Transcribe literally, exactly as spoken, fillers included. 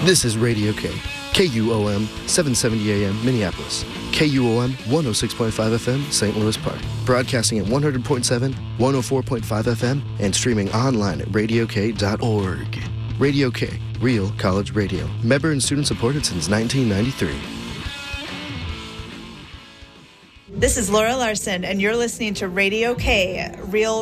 This is Radio K, K U O M, seven seventy A M, Minneapolis. K U O M, one oh six point five F M, Saint Louis Park. Broadcasting at one hundred point seven, one oh four point five F M, and streaming online at radio k dot org. Radio K, real college radio. Member and student supported since nineteen ninety-three. This is Laura Larson, and you're listening to Radio K, real